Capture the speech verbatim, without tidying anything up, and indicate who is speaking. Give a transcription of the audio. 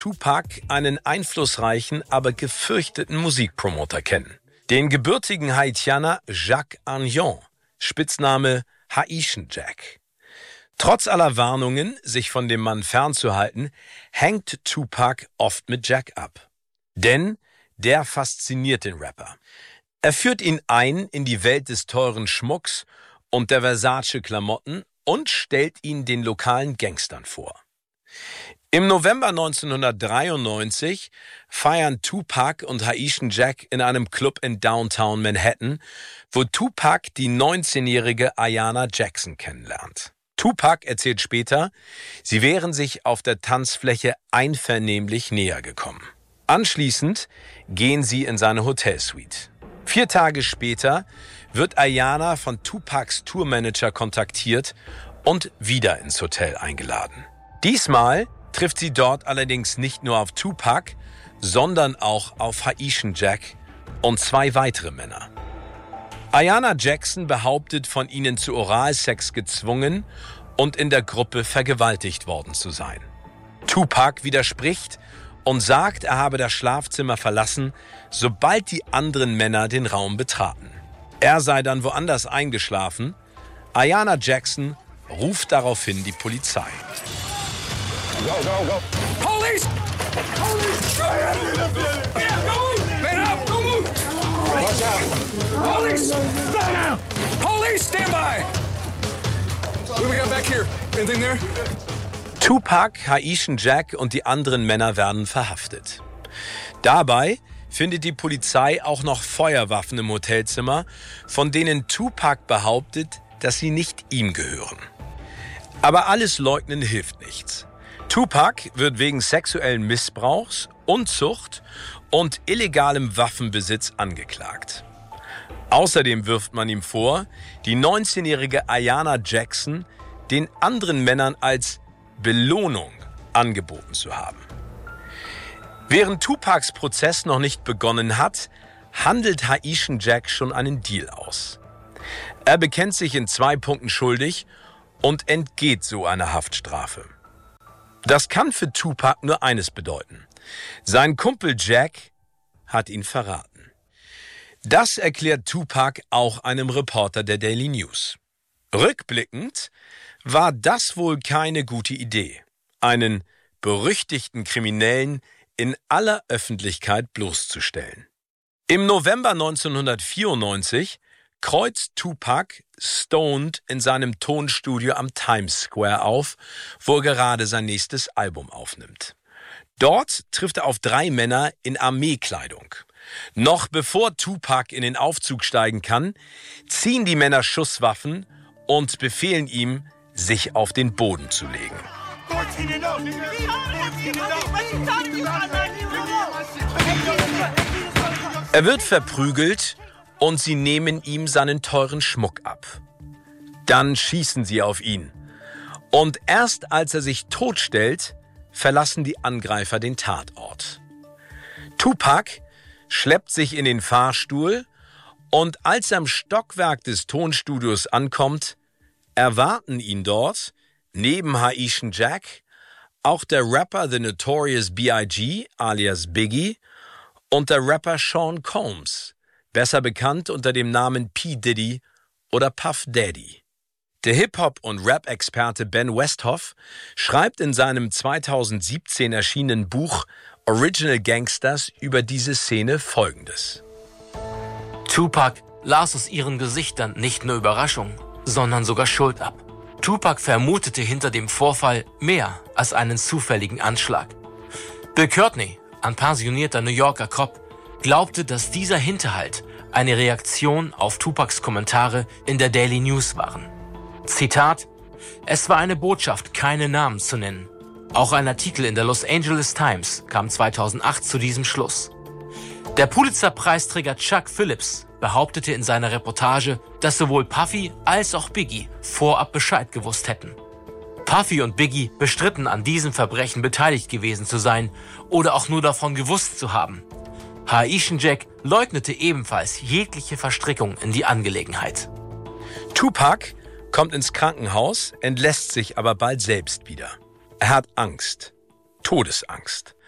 Speaker 1: Tupac einen einflussreichen, aber gefürchteten Musikpromoter kennen. Den gebürtigen Haitianer Jacques Agnon, Spitzname Haitian Jack. Trotz aller Warnungen, sich von dem Mann fernzuhalten, hängt Tupac oft mit Jack ab. Denn der fasziniert den Rapper. Er führt ihn ein in die Welt des teuren Schmucks und der Versace-Klamotten und stellt ihn den lokalen Gangstern vor. Im November neunzehnhundertdreiundneunzig feiern Tupac und Haitian Jack in einem Club in Downtown Manhattan, wo Tupac die neunzehnjährige Ayana Jackson kennenlernt. Tupac erzählt später, sie wären sich auf der Tanzfläche einvernehmlich näher gekommen. Anschließend gehen sie in seine Hotelsuite. Vier Tage später wird Ayana von Tupacs Tourmanager kontaktiert und wieder ins Hotel eingeladen. Diesmal trifft sie dort allerdings nicht nur auf Tupac, sondern auch auf Haitian Jack und zwei weitere Männer. Ayana Jackson behauptet, von ihnen zu Oralsex gezwungen und in der Gruppe vergewaltigt worden zu sein. Tupac widerspricht und sagt, er habe das Schlafzimmer verlassen, sobald die anderen Männer den Raum betraten. Er sei dann woanders eingeschlafen. Ayana Jackson ruft daraufhin die Polizei.
Speaker 2: Go, go, go. Police! Police! Man up! Don't move! Watch out! Police! Stand down! Police, stand by! What do we got back here? Anything there?
Speaker 1: Tupac, Haitian Jack und die anderen Männer werden verhaftet. Dabei findet die Polizei auch noch Feuerwaffen im Hotelzimmer, von denen Tupac behauptet, dass sie nicht ihm gehören. Aber alles Leugnen hilft nichts. Tupac wird wegen sexuellen Missbrauchs, Unzucht und illegalem Waffenbesitz angeklagt. Außerdem wirft man ihm vor, die neunzehnjährige Ayana Jackson den anderen Männern als Belohnung angeboten zu haben. Während Tupacs Prozess noch nicht begonnen hat, handelt Haitian Jack schon einen Deal aus. Er bekennt sich in zwei Punkten schuldig und entgeht so einer Haftstrafe. Das kann für Tupac nur eines bedeuten: Sein Kumpel Jack hat ihn verraten. Das erklärt Tupac auch einem Reporter der Daily News. Rückblickend war das wohl keine gute Idee, einen berüchtigten Kriminellen in aller Öffentlichkeit bloßzustellen. Im November neunzehnhundertvierundneunzig kreuzt Tupac stoned in seinem Tonstudio am Times Square auf, wo er gerade sein nächstes Album aufnimmt. Dort trifft er auf drei Männer in Armeekleidung. Noch bevor Tupac in den Aufzug steigen kann, ziehen die Männer Schusswaffen und befehlen ihm, sich auf den Boden zu legen. Er wird verprügelt und sie nehmen ihm seinen teuren Schmuck ab. Dann schießen sie auf ihn. Und erst als er sich totstellt, verlassen die Angreifer den Tatort. Tupac schleppt sich in den Fahrstuhl und als er am Stockwerk des Tonstudios ankommt, erwarten ihn dort, neben Haitian Jack, auch der Rapper The Notorious B I G alias Biggie und der Rapper Sean Combs, besser bekannt unter dem Namen P. Diddy oder Puff Daddy. Der Hip-Hop- und Rap-Experte Ben Westhoff schreibt in seinem zweitausendsiebzehn erschienenen Buch Original Gangsters über diese Szene Folgendes.
Speaker 3: Tupac las aus ihren Gesichtern nicht nur Überraschung, sondern sogar Schuld ab. Tupac vermutete hinter dem Vorfall mehr als einen zufälligen Anschlag. Bill Courtney, ein pensionierter New Yorker Cop, glaubte, dass dieser Hinterhalt eine Reaktion auf Tupacs Kommentare in der Daily News waren. Zitat: Es war eine Botschaft, keine Namen zu nennen. Auch ein Artikel in der Los Angeles Times kam zweitausendacht zu diesem Schluss. Der Pulitzer-Preisträger Chuck Phillips behauptete in seiner Reportage, dass sowohl Puffy als auch Biggie vorab Bescheid gewusst hätten. Puffy und Biggie bestritten, an diesem Verbrechen beteiligt gewesen zu sein oder auch nur davon gewusst zu haben. Haitian Jack leugnete ebenfalls jegliche Verstrickung in die Angelegenheit.
Speaker 1: Tupac kommt ins Krankenhaus, entlässt sich aber bald selbst wieder. Er hat Angst, Todesangst.